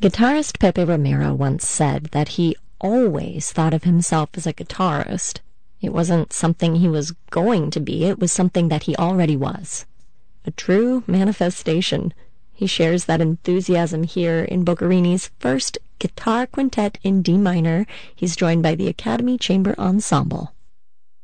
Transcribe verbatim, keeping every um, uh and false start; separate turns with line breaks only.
Guitarist Pepe Romero once said that he always thought of himself as a guitarist. It wasn't something he was going to be, it was something that he already was. A true manifestation. He shares that enthusiasm here in Boccherini's first guitar quintet in D minor. He's joined by the Academy Chamber Ensemble.